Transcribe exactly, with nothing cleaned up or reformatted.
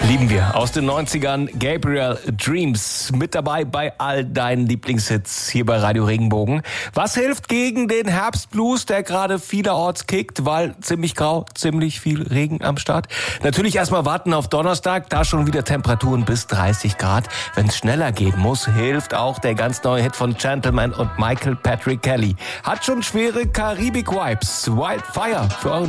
Lieben wir. Aus den neunzigern Gabriel Dreams. Mit dabei bei all deinen Lieblingshits hier bei Radio Regenbogen. Was hilft gegen den Herbstblues, der gerade vielerorts kickt, weil ziemlich grau, ziemlich viel Regen am Start? Natürlich erstmal warten auf Donnerstag, da schon wieder Temperaturen bis dreißig Grad. Wenn es schneller gehen muss, hilft auch der ganz neue Hit von Gentleman und Michael Patrick Kelly. Hat schon schwere Karibik-Vibes. Wildfire für eure